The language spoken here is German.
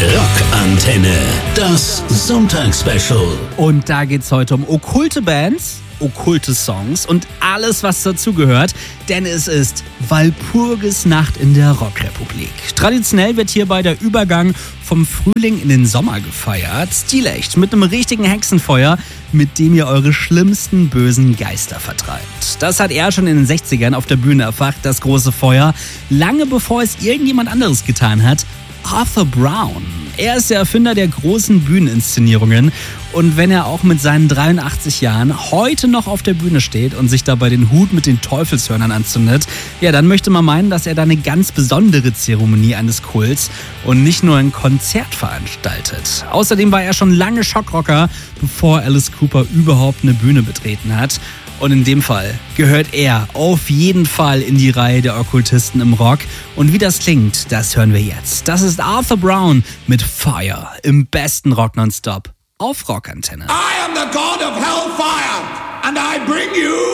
Rockantenne, das Sonntagsspecial. Und da geht's heute um okkulte Bands, okkulte Songs und alles, was dazugehört, denn es ist Walpurgisnacht in der Rockrepublik. Traditionell wird hierbei der Übergang vom Frühling in den Sommer gefeiert. Stilecht, mit einem richtigen Hexenfeuer, mit dem ihr eure schlimmsten bösen Geister vertreibt. Das hat er schon in den 60ern auf der Bühne erfacht, das große Feuer, lange bevor es irgendjemand anderes getan hat. Arthur Brown. Er ist der Erfinder der großen Bühneninszenierungen und wenn er auch mit seinen 83 Jahren heute noch auf der Bühne steht und sich dabei den Hut mit den Teufelshörnern anzündet, ja, dann möchte man meinen, dass er da eine ganz besondere Zeremonie eines Kults und nicht nur ein Konzert veranstaltet. Außerdem war er schon lange Schockrocker, bevor Alice Cooper überhaupt eine Bühne betreten hat. Und in dem Fall gehört er auf jeden Fall in die Reihe der Okkultisten im Rock. Und wie das klingt, das hören wir jetzt. Das ist Arthur Brown mit Fire im besten Rock nonstop auf Rockantenne. I am the god of hellfire and I bring you